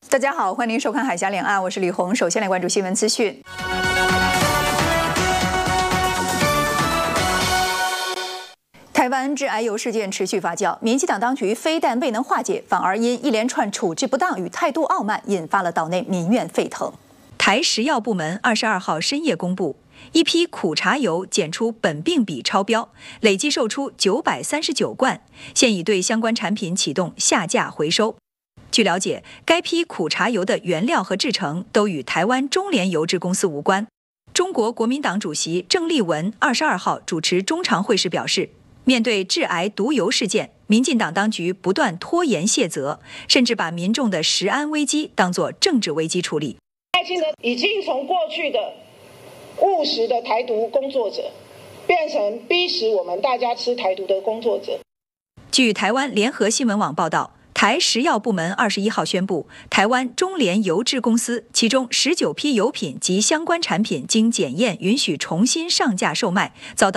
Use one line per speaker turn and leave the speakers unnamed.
大家好，欢迎收看《海峡两岸》，我是李红。首先来关注新闻资讯。台湾致癌油事件持续发酵，民进党当局非但未能化解，反而因一连串处置不当与态度傲慢，引发了岛内民怨沸腾。台食药部门22号深夜公布，一批苦茶油检出苯并芘超标，累计售出939罐，现已对相关产品启动下架回收。据了解，该批苦茶油的原料和制成都与台湾中联油制公司无关。中国国民党主席郑丽文22号主持中常会时表示，面对致癌毒油事件，民进党当局不断拖延卸责，甚至把民众的食安危机当作政治危机处理。
赖清德已经从过去的务实的台独工作者，变成逼使我们大家吃台独的工作者。
据台湾联合新闻网报道，台食药部门21号宣布，台湾中联油制公司其中19批油品及相关产品经检验，允许重新上架售卖，遭到